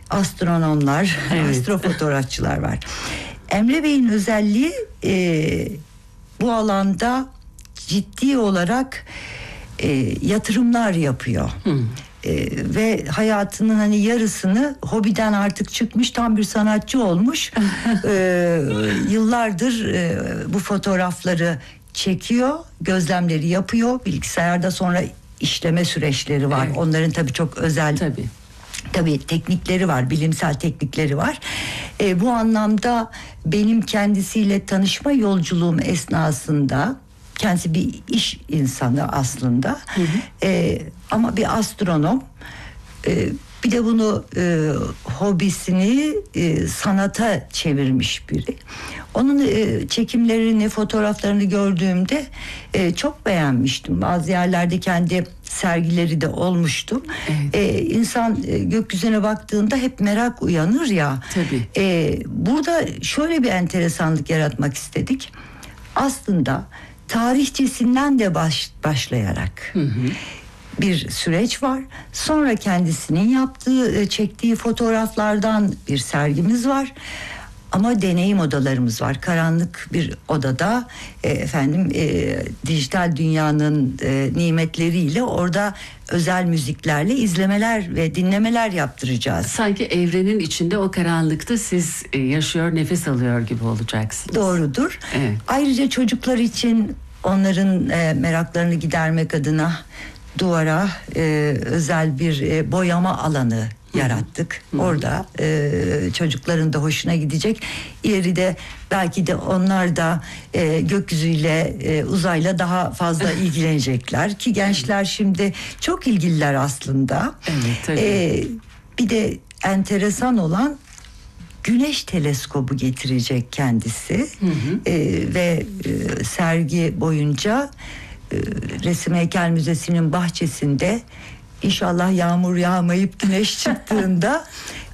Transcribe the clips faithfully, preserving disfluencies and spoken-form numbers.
astronomlar, evet. astrofotoğrafçılar var. Emre Bey'in özelliği e, bu alanda ciddi olarak e, yatırımlar yapıyor. Hmm. E, ve hayatının hani yarısını hobiden artık çıkmış, tam bir sanatçı olmuş. e, yıllardır e, bu fotoğrafları çekiyor, gözlemleri yapıyor. Bilgisayarda sonra işleme süreçleri var. Evet. Onların tabii çok özel tabii. Tabii teknikleri var, bilimsel teknikleri var. E, bu anlamda benim kendisiyle tanışma yolculuğum esnasında, kendisi bir iş insanı aslında, hı hı. E, ama bir astronom. E, bir de bunu e, hobisini e, sanata çevirmiş biri. Onun e, çekimlerini, fotoğraflarını gördüğümde e, çok beğenmiştim. Bazı yerlerde kendi sergileri de olmuştu. Evet. E, insan e, gökyüzüne baktığında hep merak uyanır ya. Tabii. E, burada şöyle bir enteresanlık yaratmak istedik. Aslında tarihçesinden de baş, başlayarak... Hı hı. bir süreç var. Sonra kendisinin yaptığı, çektiği fotoğraflardan bir sergimiz var. Ama deneyim odalarımız var. Karanlık bir odada e, efendim e, dijital dünyanın e, nimetleriyle orada özel müziklerle izlemeler ve dinlemeler yaptıracağız. Sanki evrenin içinde, o karanlıkta siz e, yaşıyor, nefes alıyor gibi olacaksınız. Doğrudur. Evet. Ayrıca çocuklar için onların e, meraklarını gidermek adına duvara e, özel bir e, boyama alanı yarattık. Hı hı. Orada e, çocukların da hoşuna gidecek. İleride belki de onlar da e, gökyüzüyle, e, uzayla daha fazla ilgilenecekler ki gençler şimdi çok ilgililer aslında. Evet, tabii. E, bir de enteresan olan, Güneş teleskobu getirecek kendisi. Hı hı. E, ve e, sergi boyunca e, Resim Heykel Müzesi'nin bahçesinde, İnşallah yağmur yağmayıp güneş çıktığında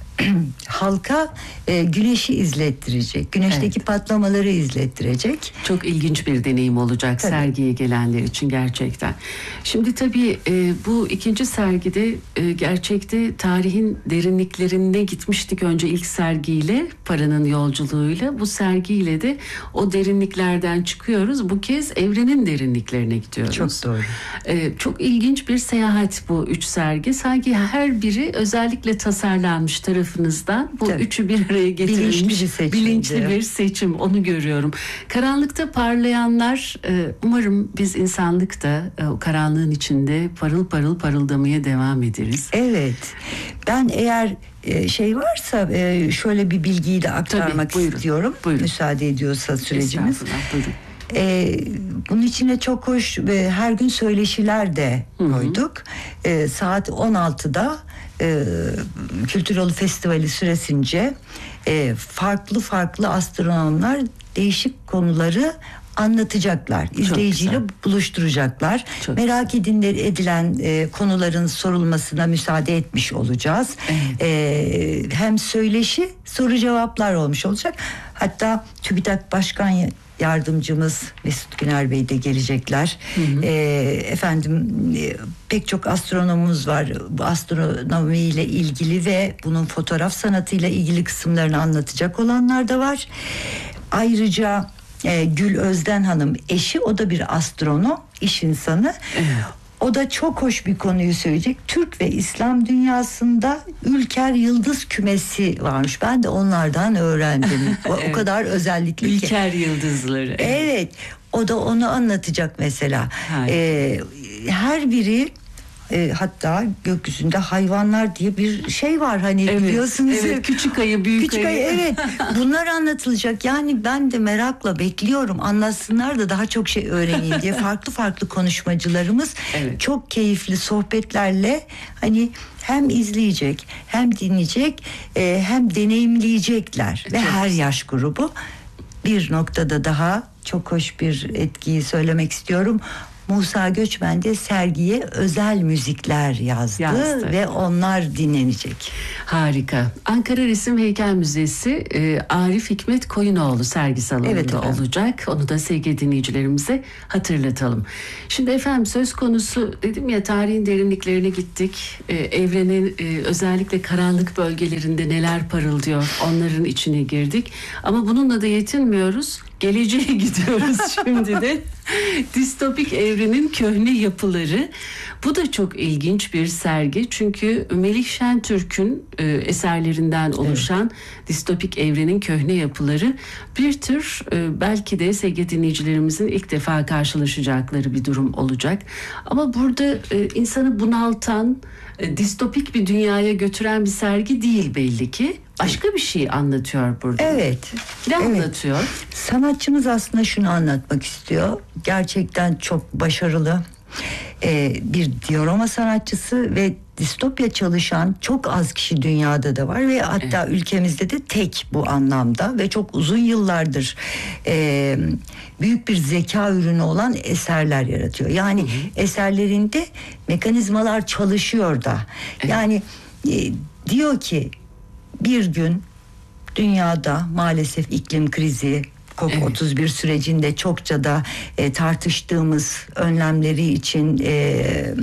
halka e, güneşi izlettirecek. Güneşteki evet. patlamaları izlettirecek. Çok ilginç bir deneyim olacak tabii. sergiye gelenler için gerçekten. Şimdi tabii e, bu ikinci sergide e, gerçekte tarihin derinliklerine gitmiştik önce ilk sergiyle, Paranın Yolculuğuyla. Bu sergiyle de o derinliklerden çıkıyoruz. Bu kez evrenin derinliklerine gidiyoruz. Çok doğru. E, çok ilginç bir seyahat bu üç sergi. Sanki her biri özellikle tasarlanmış tarafınızdan. Bu tabii. üçü bir araya getirilmiş. Bilinçli bir seçim. Bilinçli bir seçim. Onu görüyorum. Karanlıkta parlayanlar, umarım biz insanlık da o karanlığın içinde parıl parıl parıldamaya devam ederiz. Evet. Ben eğer şey varsa şöyle bir bilgiyi de aktarmak tabii, buyurun, istiyorum. Buyurun. Müsaade ediyorsa sürecimiz. Buyurun. Ee, bunun içine çok hoş ve her gün söyleşiler de koyduk. Ee, saat on altıda e, Kültürolu Festivali süresince e, farklı farklı astronomlar değişik konuları anlatacaklar. İzleyiciyle buluşturacaklar. Çok Merak edilen, edilen e, konuların sorulmasına müsaade etmiş olacağız. Evet. E, hem söyleşi, soru cevaplar olmuş olacak. Hatta TÜBİTAK Başkan Yardımcımız Mesut Güner Bey de gelecekler. Hı hı. E, efendim e, pek çok astronomumuz var. Bu astronomiyle ilgili ve bunun fotoğraf sanatıyla ilgili kısımlarını anlatacak olanlar da var. Ayrıca e, Gül Özden Hanım, eşi, o da bir astronom, iş insanı. Evet. O da çok hoş bir konuyu söyleyecek. Türk ve İslam dünyasında Ülker Yıldız Kümesi varmış. Ben de onlardan öğrendim. O, evet. o kadar özellikli ki. Ülker Yıldızları. Evet. evet. O da onu anlatacak mesela. Ee, her biri e, hatta gökyüzünde hayvanlar diye bir şey var hani evet, biliyorsunuz. Evet, küçük ayı, büyük küçük ayı. ayı. Evet. Bunlar anlatılacak. Yani ben de merakla bekliyorum. Anlatsınlar da daha çok şey öğreneyim diye. Farklı farklı konuşmacılarımız evet. çok keyifli sohbetlerle hani hem izleyecek, hem dinleyecek, e, hem deneyimleyecekler ve çok her yaş grubu. Bir noktada daha çok hoş bir etkiyi söylemek istiyorum. Musa Göçmen de sergiye özel müzikler yazdı, Yazdı. ve onlar dinlenecek. Harika. Ankara Resim Heykel Müzesi e, Arif Hikmet Koyunoğlu sergi salonunda Evet efendim. olacak. Onu da sevgili dinleyicilerimize hatırlatalım. Şimdi efendim söz konusu, dedim ya, tarihin derinliklerine gittik. E, evrenin e, özellikle karanlık bölgelerinde neler parıldıyor, onların içine girdik. Ama bununla da yetinmiyoruz. Geleceğe gidiyoruz şimdi de. Distopik evrenin köhne yapıları. Bu da çok ilginç bir sergi. Çünkü Melih Şentürk'ün e, eserlerinden oluşan evet. Distopik evrenin köhne yapıları bir tür e, belki de sevgili dinleyicilerimizin ilk defa karşılaşacakları bir durum olacak. Ama burada e, insanı bunaltan, e, distopik bir dünyaya götüren bir sergi değil belli ki. Başka bir şey anlatıyor burada. Evet. Ne evet. anlatıyor? Sanatçımız aslında şunu anlatmak istiyor. Gerçekten çok başarılı ee, bir diorama sanatçısı ve distopya çalışan çok az kişi dünyada da var ve hatta evet. ülkemizde de tek bu anlamda ve çok uzun yıllardır e, büyük bir zeka ürünü olan eserler yaratıyor. Yani hı hı. eserlerinde mekanizmalar çalışıyor da. Evet. Yani e, diyor ki bir gün dünyada maalesef iklim krizi, COP otuz bir evet. sürecinde çokça da e, tartıştığımız önlemleri için e,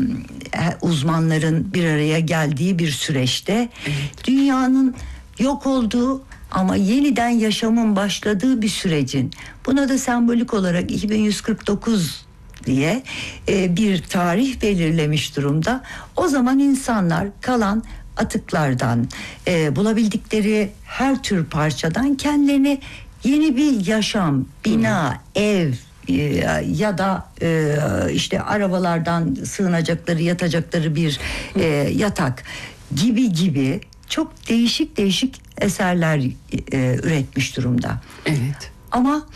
uzmanların bir araya geldiği bir süreçte evet. dünyanın yok olduğu ama yeniden yaşamın başladığı bir sürecin, buna da sembolik olarak iki bin yüz kırk dokuz diye e, bir tarih belirlemiş durumda. O zaman insanlar kalan atıklardan, e, bulabildikleri her tür parçadan kendilerine yeni bir yaşam, bina, hmm. ev e, ya da e, işte arabalardan sığınacakları, yatacakları bir e, yatak gibi gibi çok değişik değişik eserler e, üretmiş durumda. Evet. Ama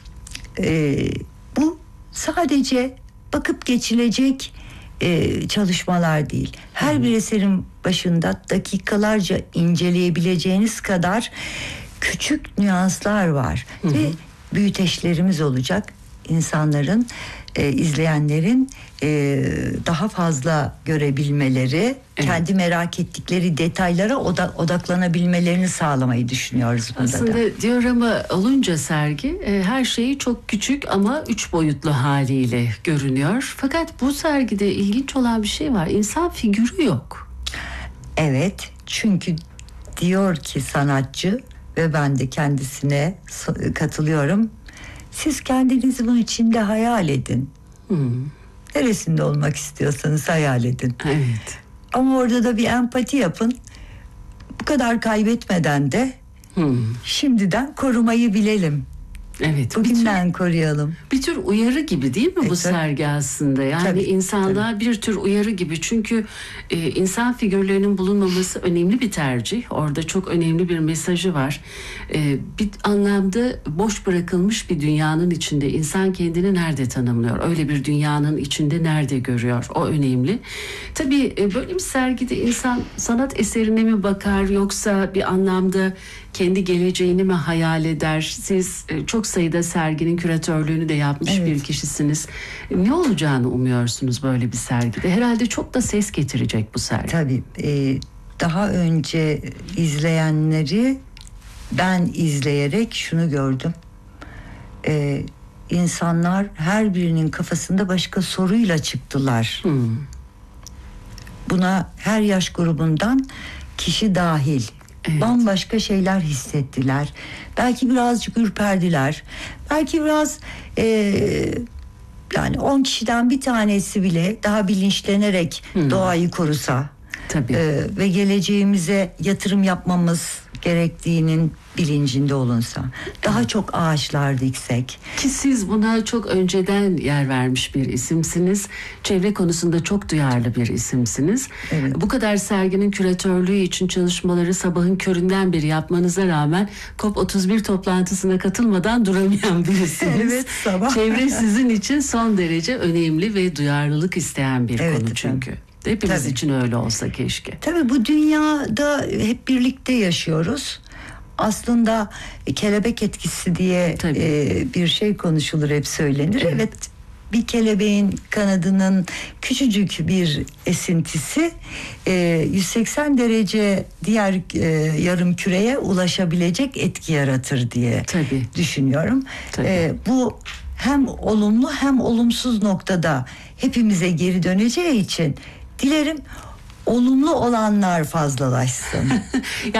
e, bu sadece bakıp geçilecek e, çalışmalar değil. Her hmm. bir eserin başında dakikalarca inceleyebileceğiniz kadar küçük nüanslar var. Hı hı. Ve büyüteçlerimiz olacak. İnsanların, e, izleyenlerin e, daha fazla görebilmeleri, evet. kendi merak ettikleri detaylara oda, odaklanabilmelerini sağlamayı düşünüyoruz burada. Aslında da. diorama olunca sergi e, her şeyi çok küçük ama üç boyutlu haliyle görünüyor. Fakat bu sergide ilginç olan bir şey var. İnsan figürü yok. Evet, çünkü diyor ki sanatçı ve ben de kendisine katılıyorum. Siz kendinizi bunun içinde hayal edin. Hmm. Neresinde olmak istiyorsanız hayal edin. Evet. Ama orada da bir empati yapın. Bu kadar kaybetmeden de hmm. şimdiden korumayı bilelim. Evet. Bugünden bir tür, koruyalım. Bir tür uyarı gibi değil mi evet, bu sergi aslında? Yani tabii, insanlığa tabii. bir tür uyarı gibi. Çünkü e, insan figürlerinin bulunmaması önemli bir tercih. Orada çok önemli bir mesajı var. E, bir anlamda boş bırakılmış bir dünyanın içinde insan kendini nerede tanımlıyor? Öyle bir dünyanın içinde nerede görüyor? O önemli. Tabii e, böyle bir sergide insan sanat eserine mi bakar, yoksa bir anlamda kendi geleceğini mi hayal eder? Siz e, çok sayıda serginin küratörlüğünü de yapmış evet. bir kişisiniz. Ne olacağını umuyorsunuz böyle bir sergide? Herhalde çok da ses getirecek bu sergi. Tabii. E, daha önce izleyenleri ben izleyerek şunu gördüm. E, insanlar her birinin kafasında başka soruyla çıktılar. Hmm. Buna her yaş grubundan kişi dahil. Evet. Bambaşka şeyler hissettiler. Belki birazcık ürperdiler. Belki biraz e, yani on kişiden bir tanesi bile daha bilinçlenerek hmm. doğayı korusa. Tabii. E, ve geleceğimize yatırım yapmamız gerektiğinin bilincinde olunsa, daha evet. çok ağaçlar diksek. Ki siz buna çok önceden yer vermiş bir isimsiniz. Çevre konusunda çok duyarlı bir isimsiniz. Evet. Bu kadar serginin küratörlüğü için çalışmaları sabahın köründen beri yapmanıza rağmen COP otuz bir toplantısına katılmadan duramayan birisiniz. Evet, sabah. Çevre sizin için son derece önemli ve duyarlılık isteyen bir evet, konu çünkü. Efendim. Hepimiz Tabii. için öyle olsa keşke. Tabii bu dünyada hep birlikte yaşıyoruz. Aslında kelebek etkisi diye e, bir şey konuşulur, hep söylenir. Evet. evet, bir kelebeğin kanadının küçücük bir esintisi e, yüz seksen derece diğer e, yarım küreye ulaşabilecek etki yaratır diye Tabii. düşünüyorum. Tabii. E, bu hem olumlu hem olumsuz noktada hepimize geri döneceği için dilerim olumlu olanlar fazlalaşsın.